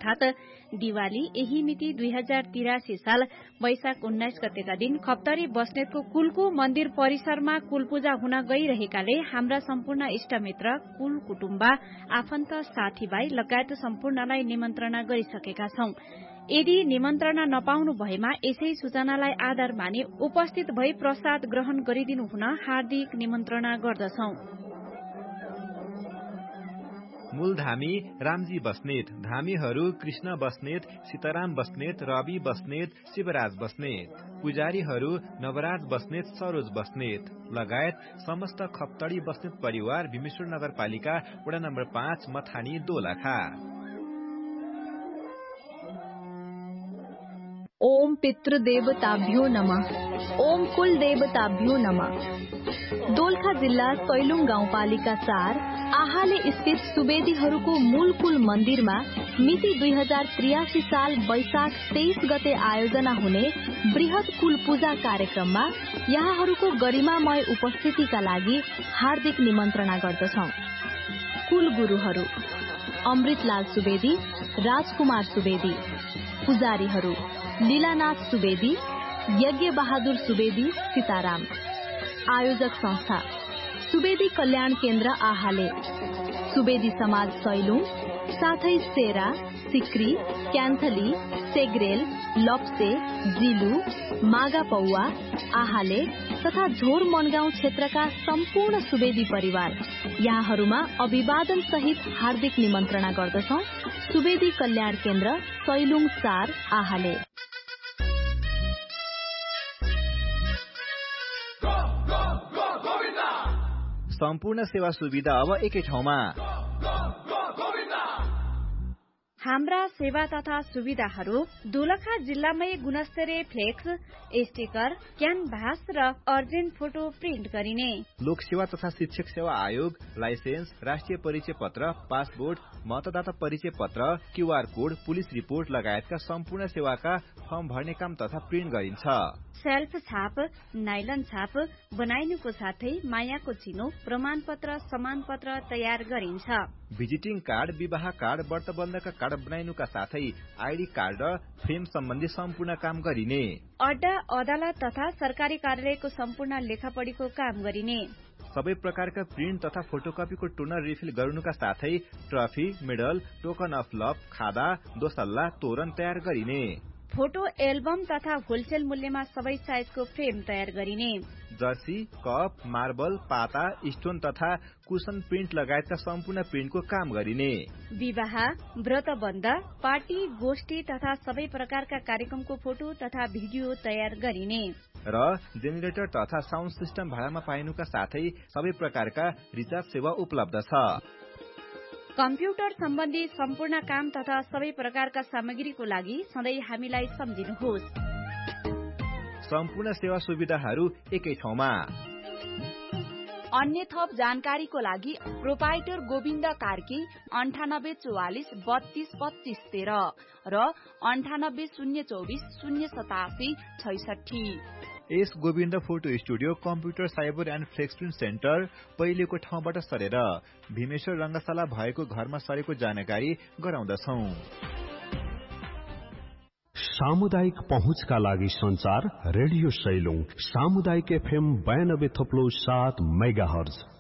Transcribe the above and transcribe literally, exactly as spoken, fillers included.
अर्थात दिवाली यही मिति दुई हजार तिरासी साल वैशाख उन्नाइस गतेका दिन खप्तरी बस्नेतको कुलको मन्दिर परिसरमा कुल पूजा हुन गइरहेकाले हाम्रा सम्पूर्ण इष्टमित्र कुल कुटुम्बा आफन्त साथीभाइ लगायत सम्पूर्णलाई निमन्त्रणा गरिसकेका छौं। यदि निमन्त्रणा नपाउनु भएमा यसै सूचनालाई आधार मानि उपस्थित भई प्रसाद ग्रहण गरिदिनु हुन हार्दिक निमन्त्रणा गर्दछौं। मूल धामी रामजी बस्नेत, धामीहरू कृष्ण बस्नेत, सीताराम बस्नेत, रवि बस्नेत, शिवराज बस्नेत, पुजारीहरू नवराज बस्नेत, सरोज बस्नेत लगायत समस्त खप्तडी बस्नेत परिवार भीमेश्वर नगरपालिका वडा नम्बर पाँच मथानी दोलखा। ओम पितृदेवताभ्यो नमः। ओम कुल देवताभ्यो नमः। दोलखा जिल्ला सैलुङ गाउँपालिका चार आहाले स्थित सुवेदीहरूको मूल कुल मन्दिरमा मिति दुई हजार त्रियासी साल वैशाख तेइस गते आयोजना हुने वृहत कुल पूजा कार्यक्रममा यहाँहरूको गरिमामय उपस्थितिका लागि हार्दिक निमन्त्रणा गर्दछौं। कुल गुरूहरू अमृतलाल सुवेदी, राजकुमार सुवेदी, पुजारीहरू लीलानाथ सुवेदी, यज्ञ बहादुर सुवेदी, सीताराम। आयोजक संस्था सुवेदी कल्याण केन्द्र आहाले, सुवेदी समाज सैलुङ, साथै सेरा, सिक्री, क्यान्थली, सेग्रेल, लप्से, जिलु, मागा पौवा, आहाले तथा झोर मनगाउँ क्षेत्रका सम्पूर्ण सुवेदी परिवार यहाँहरूमा अभिवादन सहित हार्दिक निमन्त्रणा गर्दछौं। सुवेदी कल्याण केन्द्र सैलुङ चार आहाले। सम्पूर्ण सेवा सुविधा अब एकै ठाउँमा। हाम्रा सेवा तथा सुविधाहरू दोलखा जिल्लामै गुणस्तरीय फ्लेक्स, स्टिकर, क्यानभास र अर्जेन्ट फोटो प्रिन्ट गरिने, लोक सेवा तथा शिक्षक सेवा आयोग, लाइसेन्स, राष्ट्रिय परिचय पत्र, पासपोर्ट, मतदाता परिचय पत्र, क्यूआर कोड, पुलिस रिपोर्ट लगायतका सम्पूर्ण सेवाका फर्म भर्ने काम तथा प्रिन्ट गरिन्छ। सेल्फ छाप, नाइलन छाप बनाइनुको साथै मायाको चिनो, प्रमाणपत्र, समानपत्र तयार गरिन्छ। भिजिटिङ कार्ड, विवाह कार्ड, व्रतबन्धका कार्ड बनाइनुका साथै आइडी कार्ड र फ्रेम सम्बन्धी सम्पूर्ण काम गरिने। अड्डा, अदालत तथा सरकारी कार्यालयको सम्पूर्ण लेखापढीको काम गरिने। सबै प्रकारका प्रिन्ट तथा फोटोकपीको टोनर रिफिल गर्नुका साथै trophy, medal, token of love, खादा, दोसल्ला, तोरण तयार गरिने। फोटो एल्बम तथा होलसेल मूल्यमा सबै साइजको फ्रेम तयार गरिने। जर्सी, कप, मार्बल, पाता, स्टोन तथा कुसन प्रिन्ट लगायतका सम्पूर्ण प्रिन्टको काम गरिने। विवाह, व्रतबन्ध, पार्टी, गोष्ठी तथा सबै प्रकारका कार्यक्रमको फोटो तथा भिडियो तयार गरिने। र जेनेरेटर तथा साउन्ड सिस्टम भाडामा पाइनुका साथै सबै प्रकारका रिचार्ज सेवा उपलब्ध छ। कम्प्युटर सम्बन्धी सम्पूर्ण काम तथा सबै प्रकारका सामग्रीको लागि सधैँ हामीलाई सम्झिनुहोस्। सम्पूर्ण सेवा सुविधाहरू एकै ठाउँमा। अन्य थप जानकारीको लागि प्रोपाइटर गोविन्द कार्की अन्ठानब्बे चौवालिस बत्तीस पच्चीस तेह्र र अन्ठानब्बे शून्य चौबिस शून्य सतासी छैसठी। S Govind photo studio, computer, cyber and flex print centre पहिलेको ठाउँबाट सरेर भीमेश्वर रंगशाला भएको घरमा सरेको जानकारी गराउँदछौ। सामुदायिक पहुँचका लागि संचार रेडियो सैलुङ, सामुदायिक एफएम बयानब्बे थप्लो सात मेगा हर्ज।